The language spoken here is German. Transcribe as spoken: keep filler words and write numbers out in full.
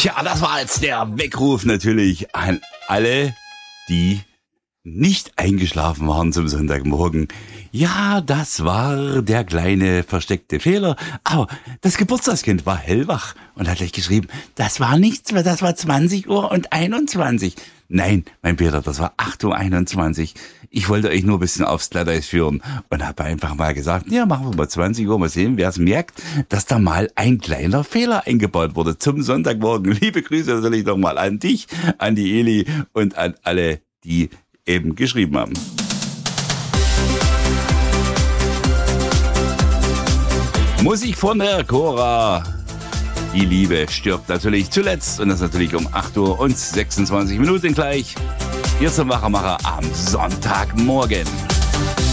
Tja, das war jetzt der Weckruf natürlich an alle, die nicht eingeschlafen waren zum Sonntagmorgen. Ja, das war der kleine versteckte Fehler, aber das Geburtstagskind war hellwach und hat gleich geschrieben, das war nichts, das war zwanzig Uhr und einundzwanzig. Nein, mein Peter, das war acht Uhr einundzwanzig. Ich wollte euch nur ein bisschen aufs Glatteis führen und habe einfach mal gesagt, ja, machen wir mal zwanzig Uhr, mal sehen, wer es merkt, dass da mal ein kleiner Fehler eingebaut wurde zum Sonntagmorgen. Liebe Grüße natürlich nochmal an dich, an die Eli und an alle, die eben geschrieben haben. Musik von der Cora. Die Liebe stirbt natürlich zuletzt und das natürlich um acht Uhr und sechsundzwanzig Minuten gleich. Hier zum Wachermacher am Sonntagmorgen.